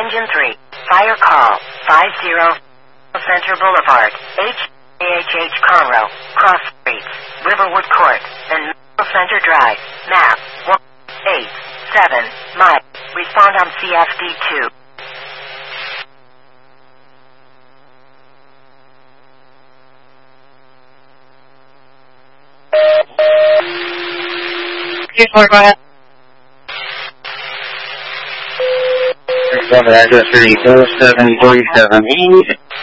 Engine 3, fire call, 50 Center Boulevard, HHH Conroe, Cross Streets, Riverwood Court, and Center Drive, map, 187, mile. Respond on CFD2. Go ahead. Address 34737.